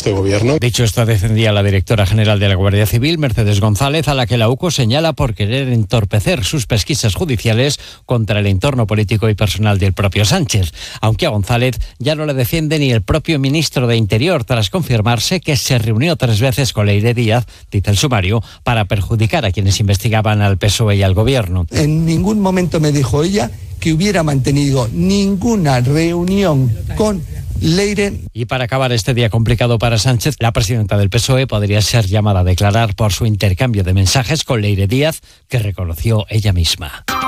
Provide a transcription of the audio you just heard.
este gobierno. Dicho esto, defendía la directora general de la Guardia Civil, Mercedes González, a la que la UCO señala por querer entorpecer sus pesquisas judiciales contra el entorno político y personal del propio Sánchez. Aunque a González ya no le defiende ni el propio ministro de Interior, tras confirmarse que se reunió 3 veces con Leire Díaz, dice el sumario, para perjudicar a quienes investigaban al PSOE y al gobierno. En ningún momento me dijo ella que hubiera mantenido ninguna reunión con Leire. Y para acabar este día complicado para Sánchez, la presidenta del PSOE podría ser llamada a declarar por su intercambio de mensajes con Leire Díaz, que reconoció ella misma.